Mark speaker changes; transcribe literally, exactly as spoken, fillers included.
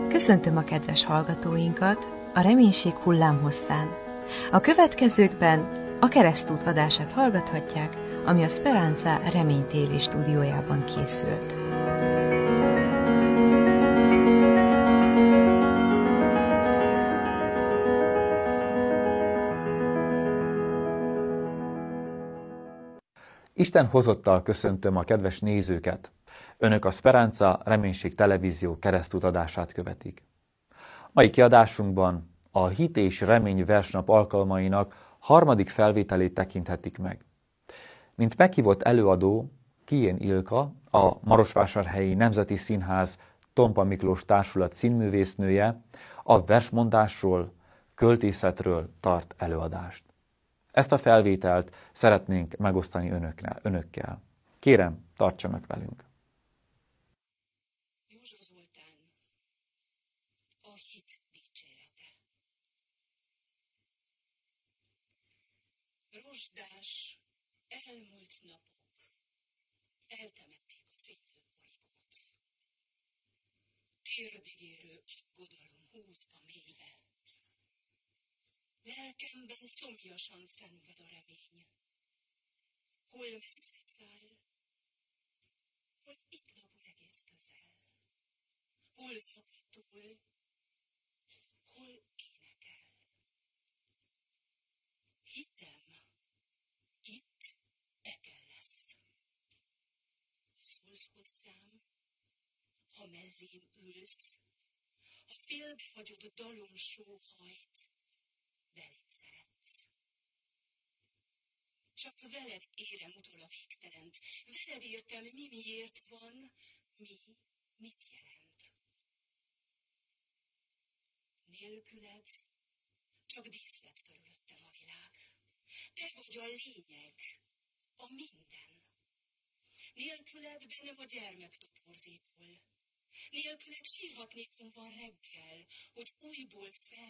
Speaker 1: Köszöntöm a kedves hallgatóinkat a Reménység hullámhosszán. A következőkben a Keresztút vadását hallgathatják, ami a Speranza Remény té vé stúdiójában készült.
Speaker 2: Isten hozottal köszöntöm a kedves nézőket. Önök a Speranza Reménység televízió keresztút adását követik. Mai kiadásunkban a Hit és Remény versnap alkalmainak harmadik felvételét tekinthetik meg. Mint meghívott előadó Kijén Ilka, a Marosvásárhelyi Nemzeti Színház Tompa Miklós Társulat színművésznője a versmondásról, költészetről tart előadást. Ezt a felvételt szeretnénk megosztani önökkel. Kérem, tartsanak velünk!
Speaker 3: Józsa Zoltán, a hit dicsérete. Rozsdás, elmúlt napok, eltemették a fénylő bolygót. Térdigérő aggodalom húzva mélyre. Lelkemben szomjasan szenved a remény. Hol messze száll, hol itt labul egész közel. Hol szabadul, hol énekel. Hitem, itt tekel lesz. Ha szólsz hozzám, ha mellém ülsz, ha félbehagyod a dalom sóhajt, velem szeretsz. Csak veled érem utol a végtelent, veled értem, mi miért van, mi mit jelent. Nélküled csak díszlet körülöttem a világ. Te vagy a lényeg, a minden. Nélküled bennem a gyermek toporzékol. Nélküled sírhatnék, van reggel, hogy újból fel